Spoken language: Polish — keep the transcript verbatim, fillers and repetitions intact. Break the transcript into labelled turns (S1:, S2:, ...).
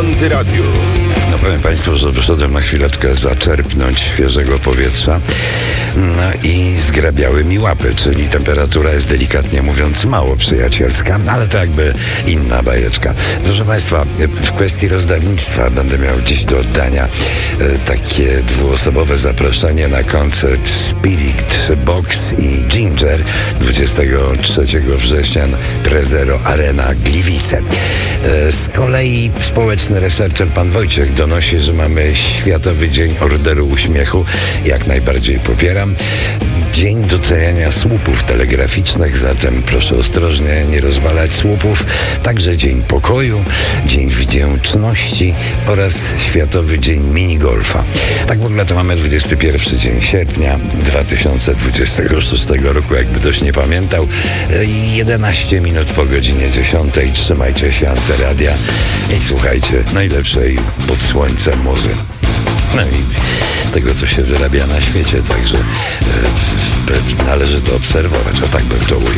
S1: Antyradiu.
S2: No powiem Państwu, że wyszedłem na chwileczkę zaczerpnąć świeżego powietrza, no i zgrabiały mi łapy, czyli temperatura jest delikatnie mówiąc mało przyjacielska, ale to jakby inna bajeczka. Proszę Państwa, w kwestii rozdawnictwa będę miał dziś do oddania e, takie dwuosobowe zaproszenie na koncert Spirit Box i Ginger dwudziestego trzeciego września Prezero Arena Gliwice. E, z kolei społeczny researcher pan Wojciech donosi, że mamy Światowy Dzień Orderu Uśmiechu. Jak najbardziej popieram. Dzień doceniania słupów telegraficznych, zatem proszę ostrożnie nie rozwalać słupów. Także Dzień Pokoju, Dzień Wdzięczności oraz Światowy Dzień Minigolfa. Tak w ogóle to mamy dwudziestego pierwszego dzień sierpnia dwa tysiące dwudziestego szóstego roku, jakby ktoś nie pamiętał. jedenaście minut po godzinie dziesiątej. Trzymajcie się Antyradia i słuchajcie najlepszej pod słońcem muzy. No i tego, co się wyrabia na świecie, także e, należy to obserwować. O tak bym to ujął.